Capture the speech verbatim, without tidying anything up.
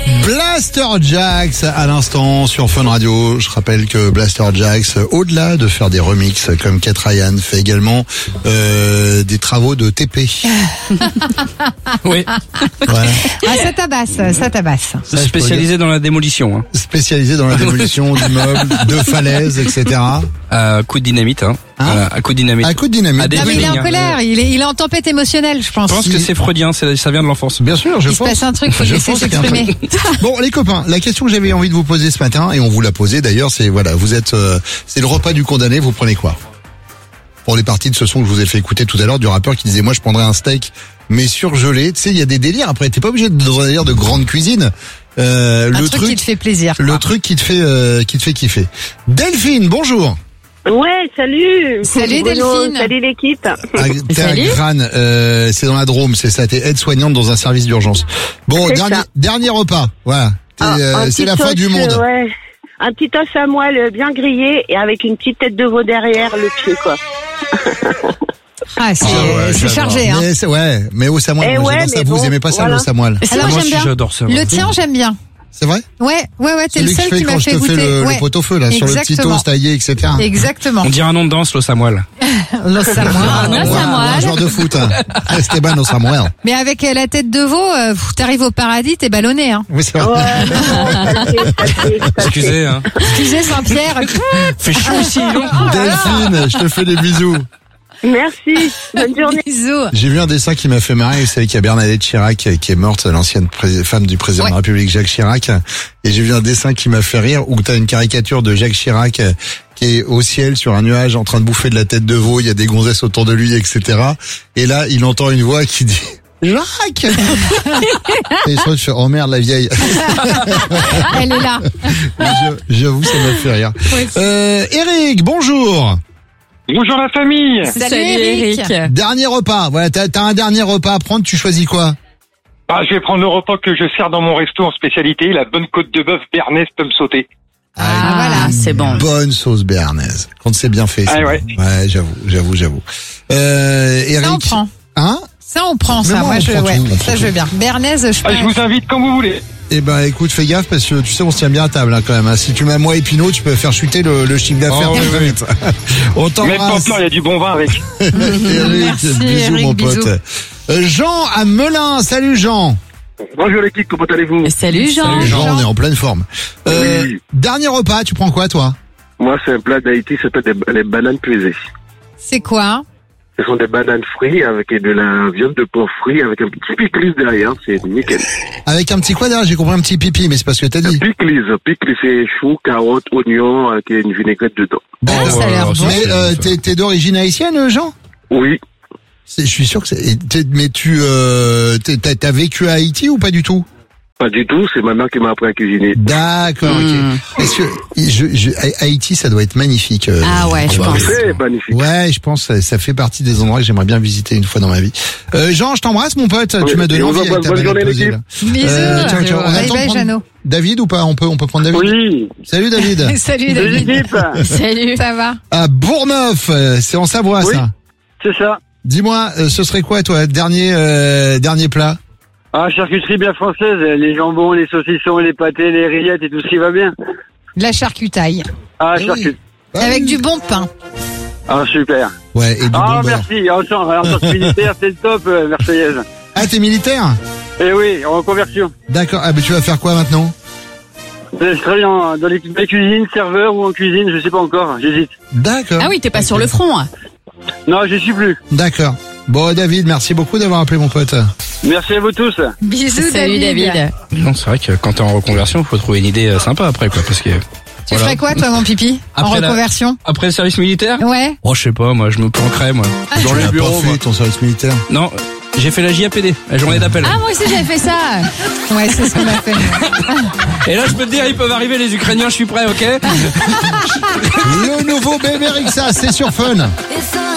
Blaster Jaxx à l'instant sur Fun Radio. Je rappelle que Blaster Jaxx, au-delà de faire des remixes comme Kate Ryan, fait également euh, des travaux de T P. Oui. Voilà. Ah, ça tabasse, ça tabasse. Ça, je Spécialisé dans la démolition. Hein. Spécialisé dans la démolition d'immeubles, de falaises, et cetera. À coup de dynamite. Hein. Hein Voilà, à coup de dynamite. À coup de dynamite. À des Non, mais il est en lignes, colère, il est, il est en tempête émotionnelle, je pense. Je pense que c'est freudien, c'est- ça vient de l'enfance. Bien sûr, je Il se pense. passe un truc, faut Je le laisser pense qu'il y a un s'exprimer. Bon, les copains, la question que j'avais envie de vous poser ce matin, et on vous l'a posée d'ailleurs, c'est voilà, vous êtes, euh, c'est le repas du condamné, vous prenez quoi? Pour les parties de ce son que je vous ai fait écouter tout à l'heure du rappeur qui disait moi je prendrais un steak mais surgelé. Tu sais, il y a des délires. Après, t'es pas obligé de dans un délire de grande cuisine. Euh, Un le truc, qui te fait plaisir. le quoi. truc qui te fait, euh, qui te fait kiffer. Delphine, bonjour. Ouais, salut. Salut, Bruno, Delphine. Salut l'équipe. Ah, T'es à Salut. Grane, euh, c'est dans la Drôme, c'est ça. T'es aide-soignante dans un service d'urgence. Bon, C'est dernier, ça. dernier repas. Voilà. T'es, Un- euh, un c'est petit la fin os, du monde. euh, Ouais. Un petit os à moelle bien grillé et avec une petite tête de veau derrière le pied, quoi. Ah, c'est Ah ouais, c'est j'adore. chargé, hein. Mais c'est, ouais, mais au samoil, Eh moi, ouais, j'adore ça. mais Vous bon, aimez pas ça, voilà. le samoil? Alors, Moi j'aime aussi, bien. j'adore ça. Le tien, j'aime bien. C'est vrai? Ouais, ouais, ouais, t'es le Celui que seul je fais qui m'a quand je fait te fais goûter. le, Ouais. le pot-au-feu, là, sur le petit Exactement. toast taillé, et cetera. Exactement. On dirait un nom de danse, le Samuel. Le samoil. Ah, Le ouais, samoil. un joueur de foot, hein. Esteban au Samuel. Mais avec euh, la tête de veau, euh, pff, t'arrives au paradis, t'es ballonné, hein. Oui, c'est Ouais, vrai. non, ça le fait, ça le fait, ça le fait. Excusez, hein. Excusez Saint-Pierre. Fait chaud ici, non? Delphine, je te fais des bisous. Merci. Bonne journée. Bisous. J'ai vu un dessin qui m'a fait marrer, vous savez qu'il y a Bernadette Chirac qui est morte, l'ancienne pré- femme du président de la République Jacques Chirac, et j'ai vu un dessin qui m'a fait rire où t'as une caricature de Jacques Chirac qui est au ciel sur un nuage en train de bouffer de la tête de veau, il y a des gonzesses autour de lui, et cetera. Et là, il entend une voix qui dit Jacques. Et je fais oh merde la vieille. Elle est là. Je- J'avoue, ça m'a fait rire. Euh, Eric, bonjour. Bonjour la famille. Salut, Eric. Dernier repas. Voilà, t'as, t'as un dernier repas à prendre. Tu choisis quoi? Ah, je vais prendre le repas que je sers dans mon resto en spécialité, la bonne côte de bœuf béarnaise pomme sautée. Ah, voilà. c'est bon. Bonne sauce béarnaise. Quand c'est bien fait. Ah, c'est ouais. bon. Ouais, j'avoue, j'avoue, j'avoue. Euh, Eric. Ça, on prend. Hein? Ça, on prend, Mais ça. moi, Moi, on je, prend ouais. tout, on prend Ça, je veux tout. bien. Béarnaise, je Ah, je peux. vous invite quand vous voulez. Eh ben, écoute, fais gaffe parce que tu sais, on se tient bien à table, hein, quand même. Hein. Si tu mets moi et Pinot, tu peux faire chuter le, le chiffre d'affaires Oh, très, oui, très oui. vite. On Mais t'embrasse. pas peur, il y a du bon vin avec. Eric, Merci, bisous, Eric, mon bisous. pote. Euh, Jean à Melun. Salut, Jean. Bonjour l'équipe, comment allez-vous? Salut Jean. Salut, Jean, on est en pleine forme. Euh, Oui. Dernier repas, tu prends quoi, toi? Moi, c'est un plat d'Haïti, ça s'appelle des, les bananes pesées. C'est quoi? Ce sont des bananes frites avec de la viande de porc frit avec un petit pickles derrière, c'est nickel. Avec un petit quoi derrière? J'ai compris un petit pipi, mais c'est pas ce que t'as dit. Pickles, pickles c'est choux, carottes, oignons avec une vinaigrette dedans. Ah, ça a l'air bon. Mais euh, t'es, t'es d'origine haïtienne, Jean? Oui, C'est- Je suis sûr que c'est. et t'es- Mais tu, euh, t'es- t'as, t'as vécu à Haïti ou pas du tout? pas du tout, c'est ma mère qui m'a appris à cuisiner. D'accord. Hmm. Ok. Est-ce que je, je, Haïti, ça doit être magnifique. euh, Ah ouais, je bah, pense. C'est magnifique. Ouais, je pense que ça fait partie des endroits que j'aimerais bien visiter une fois dans ma vie. Euh, Jean, je t'embrasse, mon pote. Oui, tu m'as donné et on envie va- avec ta bonne banane journée, pesée, l'équipe. là. Bisous. Euh, tiens, tiens, on Bye attend de bye, prendre- Jeannot. David ou pas? On peut, on peut prendre David. Oui, Salut David. Salut, c'est David. l'équipe. Salut. Ça va? À Bourneuf, euh, c'est en Savoie, Oui. ça. C'est ça. Dis-moi, euh, ce serait quoi, toi, dernier, euh, dernier plat? Ah, charcuterie bien française, les jambons, les saucissons, les pâtés, les rillettes et tout ce qui va bien. De la charcutaille. Ah, Eh oui. charcuterie. Ah Avec oui. du bon pain. Ah, super. Ouais, et du Ah, bon beurre. merci. En chance, en chance militaire, c'est le top, euh, Marseillaise. Ah, t'es militaire? Eh oui, en conversion. D'accord. Ah, mais tu vas faire quoi maintenant? Je travaille en- dans les, les cuisines, serveur ou en cuisine, je sais pas encore, j'hésite. D'accord. Ah oui, t'es pas sur le front. hein. Non, je suis plus. D'accord. Bon, David, merci beaucoup d'avoir appelé mon pote. Merci à vous tous. Bisous, Salut David. Non, c'est vrai que quand t'es en reconversion, faut trouver une idée euh, sympa après, quoi, parce que. Tu Voilà. ferais quoi, toi, mon pipi? En Après la- reconversion? Après le service militaire? Ouais. Oh, je sais pas, moi, je me planquerais, moi. Dans Tu les l'as bureaux, pas fait, moi. ton service militaire. Non, j'ai fait la J A P D, la journée d'appel. Ah moi aussi j'avais fait ça. Ouais, c'est ce qu'on a fait. Et là, je peux te dire, ils peuvent arriver, les Ukrainiens, je suis prêt, ok? Le nouveau B M R X A, c'est sur Fun. It's all